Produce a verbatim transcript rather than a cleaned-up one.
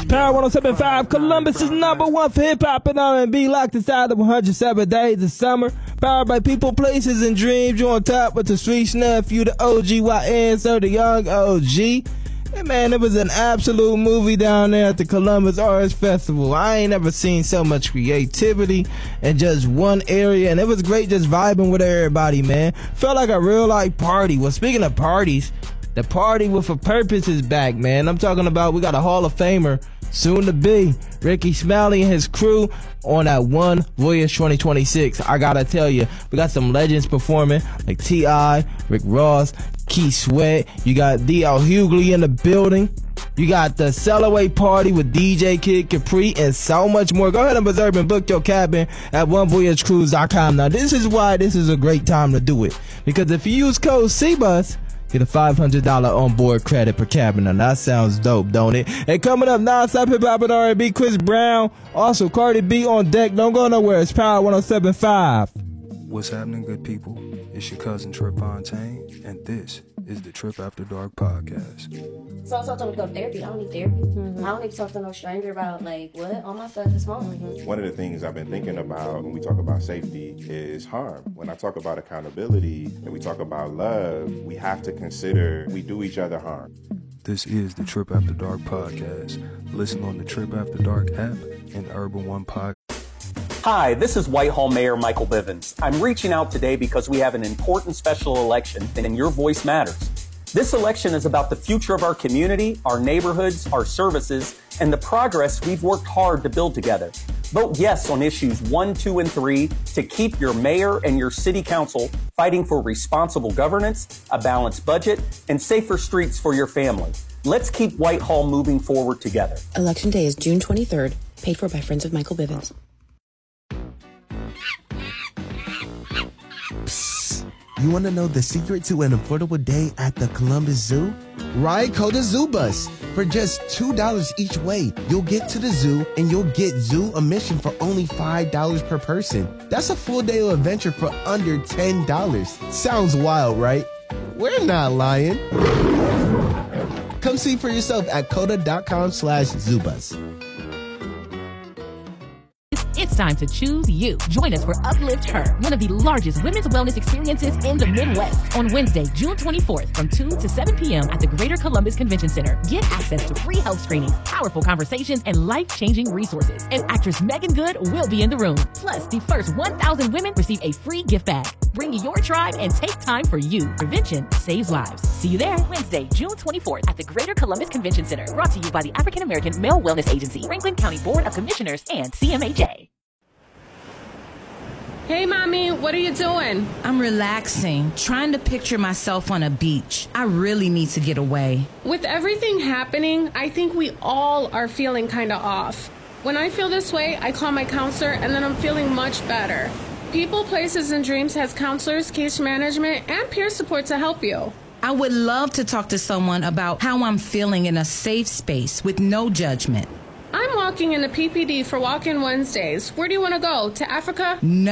Power one oh seven point five, Columbus is number one for hip-hop and R and B, locked inside the one hundred seven days of summer. Powered by people, places, and dreams. You on top with the street nephew, the O G Y N, sir, the young O G. And man, it was an absolute movie down there at the Columbus Arts Festival. I ain't never seen so much creativity in just one area, and it was great just vibing with everybody, man. Felt like a real life party. Well, speaking of parties, the party with a purpose is back, man. I'm talking about we got a Hall of Famer, soon to be, Rickey Smiley and his crew on that One Voyage twenty twenty-six. I gotta tell you, we got some legends performing like T I, Rick Ross, Keith Sweat. You got D L Hughley in the building. You got the Cellaway Party with D J Kid Capri and so much more. Go ahead and reserve and book your cabin at one voyage cruise dot com. Now, this is why this is a great time to do it. Because if you use code C bus, get a five hundred dollars onboard credit per cabin. Now, that sounds dope, don't it? And coming up, non-stop hip-hop and R and B, Chris Brown. Also, Cardi B on deck. Don't go nowhere. It's Power one oh seven point five. What's happening, good people? It's your cousin Trip Fontaine, and this is the Trip After Dark podcast. So I told them to go to therapy. I don't need therapy. Mm-hmm. I don't need to talk to no stranger about, like, what? All my stuff is wrong. Mm-hmm. One of the things I've been thinking about when we talk about safety is harm. When I talk about accountability and we talk about love, we have to consider we do each other harm. This is the Trip After Dark podcast. Listen on the Trip After Dark app and Urban One podcast. Hi, this is Whitehall Mayor Michael Bivens. I'm reaching out today because we have an important special election and your voice matters. This election is about the future of our community, our neighborhoods, our services, and the progress we've worked hard to build together. Vote yes on issues one, two, and three to keep your mayor and your city council fighting for responsible governance, a balanced budget, and safer streets for your family. Let's keep Whitehall moving forward together. Election day is June twenty-third, paid for by Friends of Michael Bivens. You want to know the secret to an affordable day at the Columbus Zoo? Ride Coda Zoo Bus. For just two dollars each way, you'll get to the zoo and you'll get zoo admission for only five dollars per person. That's a full day of adventure for under ten dollars. Sounds wild, right? We're not lying. Come see for yourself at coda.com slash zoobus. It's time to choose you. Join us for Uplift Her, one of the largest women's wellness experiences in the Midwest, on Wednesday, June twenty-fourth from two to seven p.m. at the Greater Columbus Convention Center. Get access to free health screenings, powerful conversations, and life-changing resources. And actress Megan Good will be in the room. Plus, the first one thousand women receive a free gift bag. Bring your tribe and take time for you. Prevention saves lives. See you there Wednesday, June twenty-fourth at the Greater Columbus Convention Center. Brought to you by the African American Male Wellness Agency, Franklin County Board of Commissioners, and C M H A. Hey, Mommy, what are you doing? I'm relaxing, trying to picture myself on a beach. I really need to get away. With everything happening, I think we all are feeling kind of off. When I feel this way, I call my counselor, and then I'm feeling much better. People, Places, and Dreams has counselors, case management, and peer support to help you. I would love to talk to someone about how I'm feeling in a safe space with no judgment. I'm walking in the P P D for Walk-In Wednesdays. Where do you want to go? To Africa? No.